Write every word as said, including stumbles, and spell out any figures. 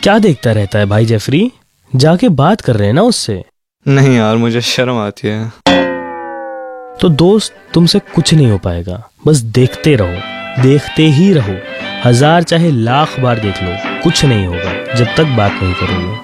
क्या देखता रहता है भाई जेफरी? जाके बात कर रहे हैं ना उससे। नहीं यार, मुझे शर्म आती है। तो दोस्त, तुमसे कुछ नहीं हो पाएगा। बस देखते रहो, देखते ही रहो। हजार चाहे लाख बार देख लो, कुछ नहीं होगा जब तक बात नहीं करोगे।